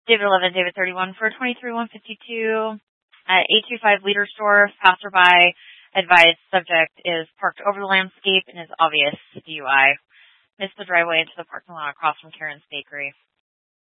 David 11, David 31 for 23-152 at 825 Leader Store. Passerby advised subject is parked over the landscape and is obvious DUI. Missed the driveway into the parking lot across from Karen's Bakery.